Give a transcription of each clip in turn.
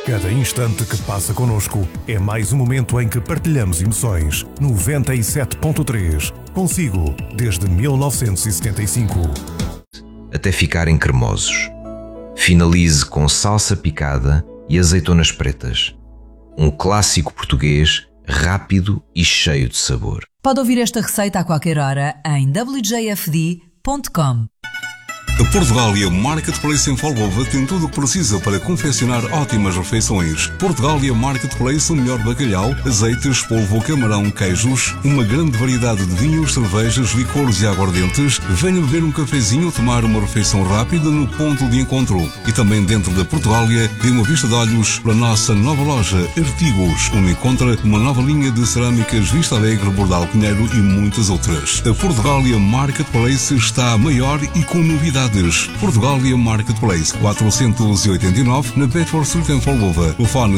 Cada instante que passa connosco é mais um momento em que partilhamos emoções. 97.3. Consigo, desde 1975. Até ficarem cremosos. Finalize com salsa picada e azeitonas pretas. Um clássico português, rápido e cheio de sabor. Pode ouvir esta receita a qualquer hora em wjfd.com. A Portugália Marketplace em Folgova tem tudo o que precisa para confeccionar ótimas refeições. Portugália Marketplace, o melhor bacalhau, azeites, polvo, camarão, queijos, uma grande variedade de vinhos, cervejas, licores e aguardentes. Venha beber um cafezinho, tomar uma refeição rápida no ponto de encontro. E também dentro da Portugália, dê uma vista de olhos para a nossa nova loja Artigos, onde encontra uma nova linha de cerâmicas Vista Alegre, Bordal Pinheiro e muitas outras. A Portugália Marketplace está maior e com novidades. Portugália Marketplace 489 na Bedford Street em Folgova. Telefone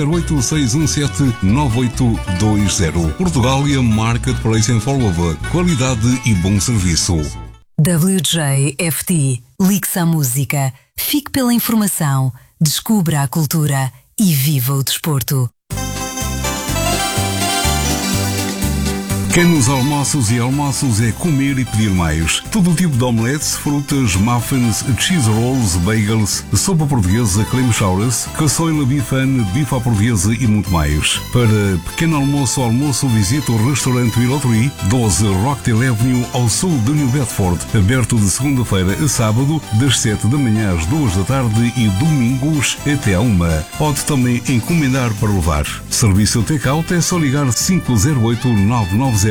508-617-9820. Portugália Marketplace em Folgova. Qualidade e bom serviço. WJFD. Ligue-se à música. Fique pela informação. Descubra a cultura e viva o desporto. Pequenos almoços e almoços é comer e pedir mais. Todo tipo de omeletes, frutas, muffins, cheese rolls, bagels, sopa portuguesa, creme chowers, caçoila bifane, bife à portuguesa e muito mais. Para pequeno almoço ou almoço, visite o restaurante Willow Tree, 12 Rockdale Avenue, ao sul de New Bedford. Aberto de segunda-feira a sábado, das 7 da manhã às 2 da tarde e domingos até à 1. Pode também encomendar para levar. Serviço take-out é só ligar 508-990-3631.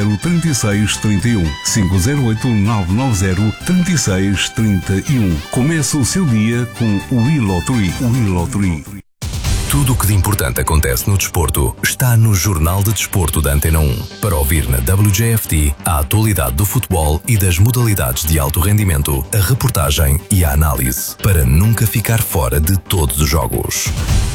508-990-3631. Começa o seu dia com o Willow Tree. Willow Tree. Tudo o que de importante acontece no desporto está no Jornal de Desporto da Antena 1. Para ouvir na WJFD a atualidade do futebol e das modalidades de alto rendimento, a reportagem e a análise, para nunca ficar fora de todos os jogos.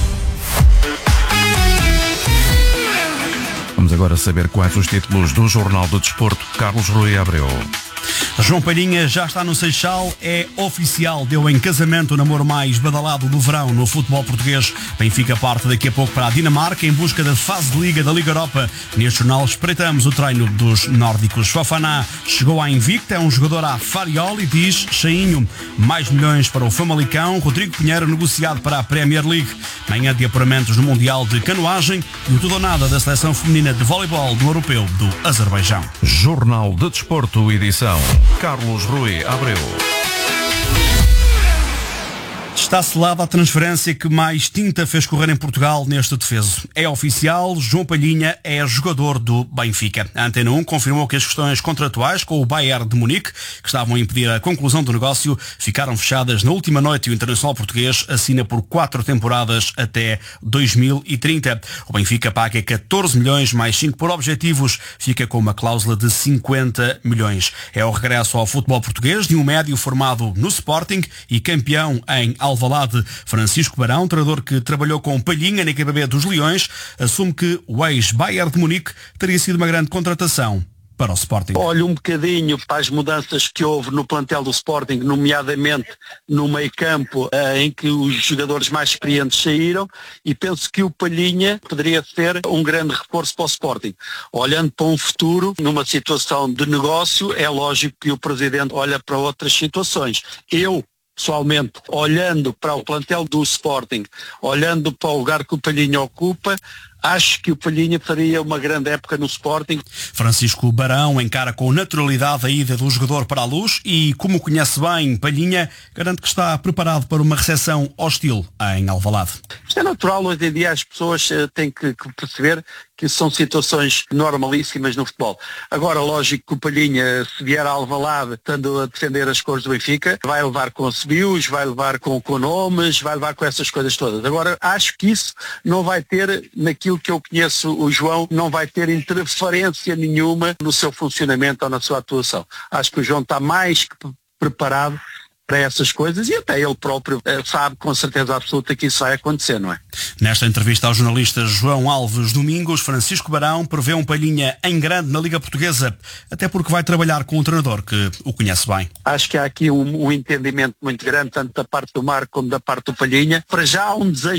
Vamos agora saber quais os títulos do Jornal do Desporto. Carlos Rui Abreu. João Palhinha já está no Seixal, é oficial, deu em casamento o namoro mais badalado do verão no futebol português. Benfica parte daqui a pouco para a Dinamarca em busca da fase de Liga da Liga Europa. Neste jornal espreitamos o treino dos nórdicos. Fofana chegou à Invicta, é um jogador à Fariol e diz Cheinho, mais milhões para o Famalicão. Rodrigo Pinheiro negociado para a Premier League. Manhã de apuramentos no Mundial de Canoagem e o tudo ou nada da seleção feminina de voleibol do Europeu do Azerbaijão. Jornal de Desporto, edição Carlos Rui Abreu. Está selada a transferência que mais tinta fez correr em Portugal neste defeso. É oficial, João Palhinha é jogador do Benfica. A Antena 1 confirmou que as questões contratuais com o Bayern de Munique, que estavam a impedir a conclusão do negócio, ficaram fechadas na última noite e o internacional português assina por 4 temporadas até 2030. O Benfica paga 14 milhões mais 5 por objetivos, fica com uma cláusula de 50 milhões. É o regresso ao futebol português de um médio formado no Sporting e campeão em Alvalade. Francisco Barão, treinador que trabalhou com Palhinha na equipa B dos Leões, assume que o ex-Bayern de Munique teria sido uma grande contratação para o Sporting. Olho um bocadinho para as mudanças que houve no plantel do Sporting, nomeadamente no meio-campo, em que os jogadores mais experientes saíram, e penso que o Palhinha poderia ser um grande reforço para o Sporting. Olhando para um futuro, numa situação de negócio, é lógico que o Presidente olha para outras situações. Pessoalmente, olhando para o plantel do Sporting, olhando para o lugar que o Palhinha ocupa, acho que o Palhinha faria uma grande época no Sporting. Francisco Barão encara com naturalidade a ida do jogador para a Luz e, como conhece bem Palhinha, garante que está preparado para uma recepção hostil em Alvalade. Isto é natural, hoje em dia as pessoas têm que perceber que são situações normalíssimas no futebol. Agora, lógico que o Palhinha, se vier a Alvalade, estando a defender as cores do Benfica, vai levar com subios, vai levar com nomes, vai levar com essas coisas todas. Agora, acho que isso não vai ter, naquilo que eu conheço o João, não vai ter interferência nenhuma no seu funcionamento ou na sua atuação. Acho que o João está mais que preparado para essas coisas e até ele próprio sabe com certeza absoluta que isso vai acontecer, não é? Nesta entrevista ao jornalista João Alves Domingos, Francisco Barão prevê um Palhinha em grande na Liga Portuguesa, até porque vai trabalhar com um treinador que o conhece bem. Acho que há aqui um entendimento muito grande, tanto da parte do Marco como da parte do Palhinha. Para já há um desejo